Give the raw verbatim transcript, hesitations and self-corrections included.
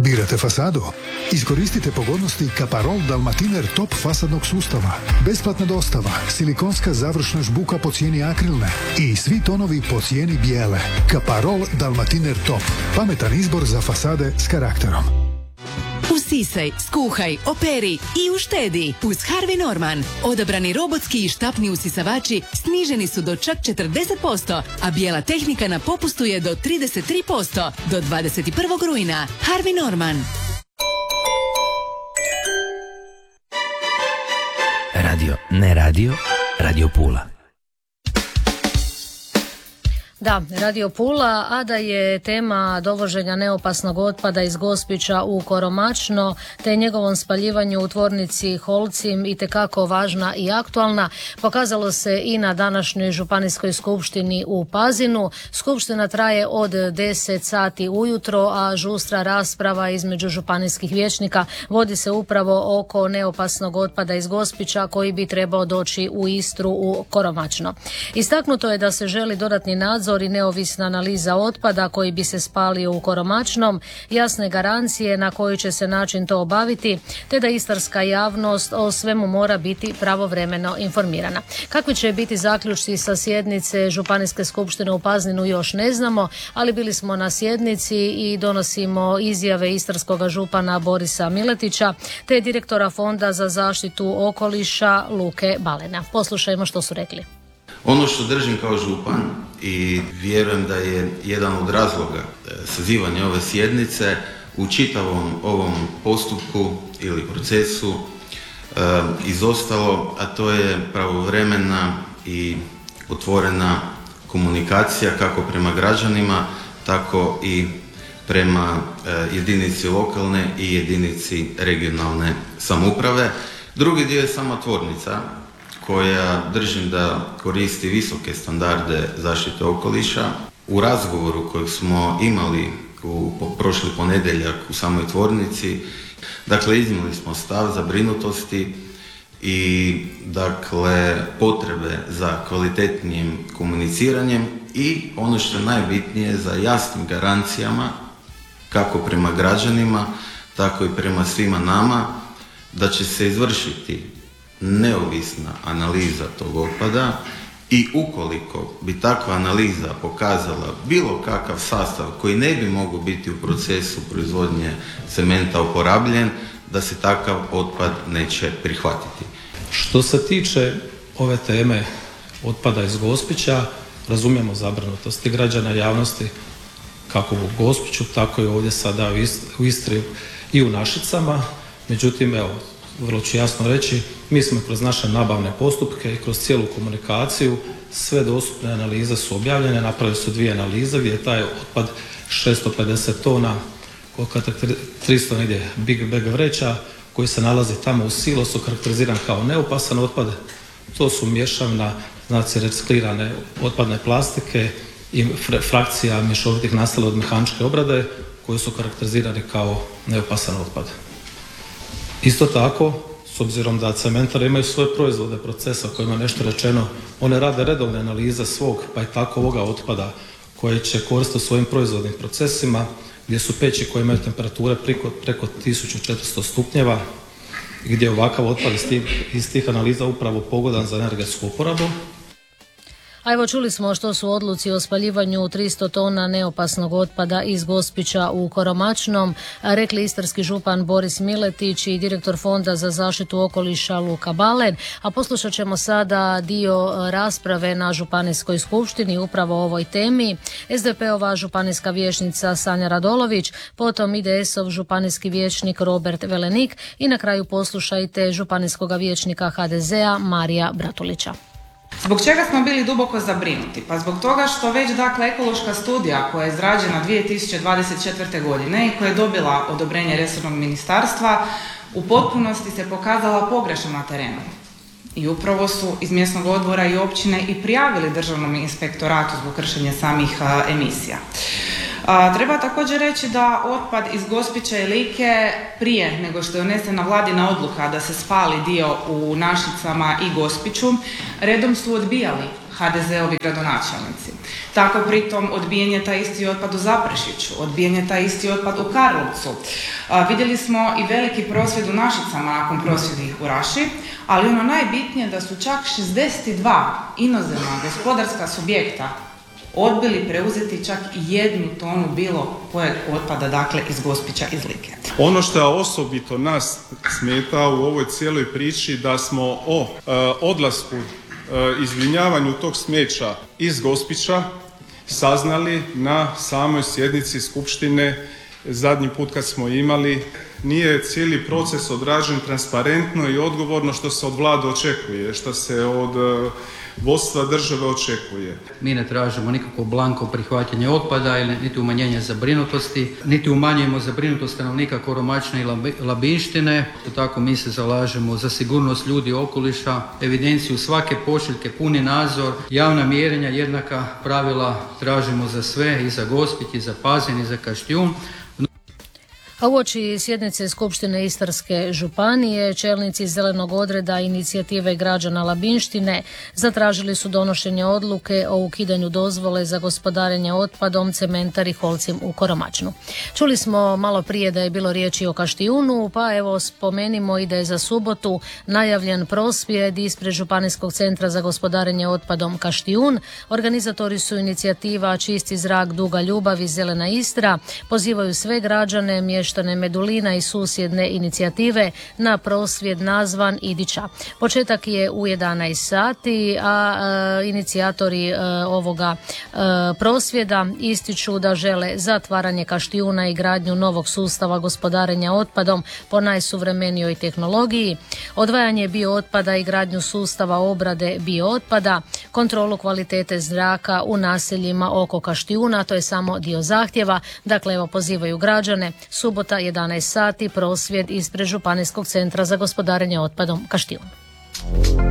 Birate fasadu? Iskoristite pogodnosti Kaparol Dalmatiner Top fasadnog sustava. Besplatna dostava, silikonska završna žbuka po cijeni akrilne i svi tonovi po cijeni bijele. Kaparol Dalmatiner Top. Pametan izbor za fasade s karakterom. Usisaj, skuhaj, operi i uštedi. Uz Harvey Norman. Odabrani robotski i štapni usisavači sniženi su do čak četrdeset posto, a bijela tehnika na popustu je do trideset tri posto do dvadeset prvog rujna. Harvey Norman. Radio, ne radio, Radio Pula. Da, Radio Pula, a da je tema dovoženja neopasnog otpada iz Gospića u Koromačno te njegovom spaljivanju u tvornici Holcim itekako važna i aktualna, pokazalo se i na današnjoj županijskoj skupštini u Pazinu. Skupština traje od deset sati ujutro, a žustra rasprava između županijskih vijećnika vodi se upravo oko neopasnog otpada iz Gospića koji bi trebao doći u Istru u Koromačno. Istaknuto je da se želi dodatni nadzor i neovisna analiza otpada koji bi se spalio u Koromačnom, jasne garancije na koji će se način to obaviti, te da istarska javnost o svemu mora biti pravovremeno informirana. Kakvi će biti zaključci sa sjednice Županijske skupštine u Pazinu još ne znamo, ali bili smo na sjednici i donosimo izjave istarskog župana Borisa Miletića te direktora Fonda za zaštitu okoliša Luke Balena. Poslušajmo što su rekli. Ono što držim kao župan i vjerujem da je jedan od razloga sazivanja ove sjednice u čitavom ovom postupku ili procesu e, izostalo, a to je pravovremena i otvorena komunikacija kako prema građanima, tako i prema e, jedinici lokalne i jedinici regionalne samouprave. Drugi dio je sama tvornica, koja držim da koristi visoke standarde zaštite okoliša. U razgovoru kojeg smo imali u prošli ponedjeljak u samoj tvornici, dakle iznijeli smo stav zabrinutosti i dakle potrebe za kvalitetnijim komuniciranjem i ono što je najbitnije za jasnim garancijama kako prema građanima, tako i prema svima nama, da će se izvršiti neovisna analiza tog otpada i ukoliko bi takva analiza pokazala bilo kakav sastav koji ne bi mogao biti u procesu proizvodnje cementa uporabljen, da se takav otpad neće prihvatiti. Što se tiče ove teme otpada iz Gospića, razumijemo zabrinutosti građana javnosti kako u Gospiću, tako i ovdje sada u Istri i u Našicama. Međutim, evo, vrlo ću jasno reći, mi smo kroz naše nabavne postupke i kroz cijelu komunikaciju, sve dostupne analize su objavljene, napravili su dvije analize gdje je taj otpad šesto pedeset tona, tristo negdje big bag vreća koji se nalazi tamo u silosu, karakteriziran kao neopasan otpad. To su mješavina, znači reciklirane otpadne plastike i frakcija mješovitih nastala od mehaničke obrade koji su karakterizirani kao neopasan otpad. Isto tako, s obzirom da cementare imaju svoje proizvode, procesa o kojima je nešto rečeno, one rade redovne analize svog, pa i tako ovoga otpada koje će koristiti u svojim proizvodnim procesima, gdje su peći koje imaju temperature preko, preko tisuću četiristo stupnjeva, gdje je ovakav otpad iz tih, iz tih analiza upravo pogodan za energetsku uporabu. A evo čuli smo što su odluci o spaljivanju tristo tona neopasnog otpada iz Gospića u Koromačnom, rekli istarski župan Boris Miletić i direktor Fonda za zaštitu okoliša Luka Balen, a poslušat ćemo sada dio rasprave na Županijskoj skupštini upravo o ovoj temi. es de pe-ova županijska vijećnica Sanja Radolović, potom i de es-ov županijski vijećnik Robert Velenik i na kraju poslušajte županijskog vijećnika ha de ze-a Marija Bratulića. Zbog čega smo bili duboko zabrinuti? Pa zbog toga što već dakle ekološka studija koja je izrađena dvije tisuće dvadeset četvrte. godine i koja je dobila odobrenje resornog ministarstva u potpunosti se pokazala pogrešna na terenu. I upravo su iz mjesnog odbora i općine i prijavili državnom inspektoratu zbog kršenja samih a, emisija. A, treba također reći da otpad iz Gospića i Like prije nego što je donesena vladina odluka da se spali dio u Našicama i Gospiću, redom su odbijali ha de zeovi gradonačelnici. Tako pritom odbijen je taj isti otpad u Zaprešiću, odbijen je taj isti otpad u Karlovcu. A, vidjeli smo i veliki prosvjed u Našicama nakon prosvjedih u Raši, ali ono najbitnije da su čak šezdeset dva inozemna gospodarska subjekta odbili preuzeti čak i jednu tonu bilo kojeg otpada, dakle, iz Gospića, iz Like. Ono što osobito nas smeta u ovoj cijeloj priči da smo o e, odlasku, e, izvinjavanju tog smeća iz Gospića saznali na samoj sjednici skupštine zadnji put kad smo imali. Nije cijeli proces odrađen transparentno i odgovorno što se od vlade očekuje, što se od vodstva države očekuje. Mi ne tražimo nikakvo blanko prihvaćanje otpada ili niti umanjenje zabrinutosti, niti umanjujemo zabrinutost stanovnika Koromačne i Labinštine. Tako mi se zalažemo za sigurnost ljudi i okoliša, evidenciju svake pošiljke, puni nadzor, javna mjerenja, jednaka pravila tražimo za sve, i za Gospić, i za Pazin, i za Kaštijun. A uoči sjednice Skupštine Istarske županije, čelnici Zelenog odreda inicijative građana Labinštine zatražili su donošenje odluke o ukidanju dozvole za gospodarenje otpadom cementari Holcim u Koromačnu. Čuli smo malo prije da je bilo riječi o Kaštijunu, pa evo spomenimo i da je za subotu najavljen prosvjed ispred Županijskog centra za gospodarenje otpadom Kaštijun. Organizatori su inicijativa Čisti zrak, duga ljubav i zelena Istra. Pozivaju sve građane, mještane Medulina i susjedne inicijative na prosvjed nazvan Idića. Početak je u jedanaest sati, a e, inicijatori e, ovoga e, prosvjeda ističu da žele zatvaranje Kaštijuna i gradnju novog sustava gospodarenja otpadom po najsuvremenijoj tehnologiji, odvajanje biootpada i gradnju sustava obrade biootpada, kontrolu kvalitete zraka u naseljima oko Kaštijuna, to je samo dio zahtjeva. Dakle, evo, pozivaju građane, subota jedanaest sati, prosvjed ispred Županijskog centra za gospodarenje otpadom Kaštijun.